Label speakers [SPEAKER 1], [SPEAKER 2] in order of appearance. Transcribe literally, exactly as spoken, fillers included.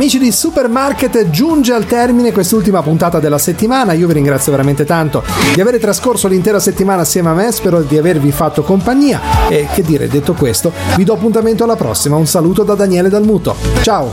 [SPEAKER 1] Amici di Supermarket, giunge al termine quest'ultima puntata della settimana. Io vi ringrazio veramente tanto di aver trascorso l'intera settimana assieme a me, spero di avervi fatto compagnia e che dire, detto questo, vi do appuntamento alla prossima. Un saluto da Daniele Dalmuto, ciao!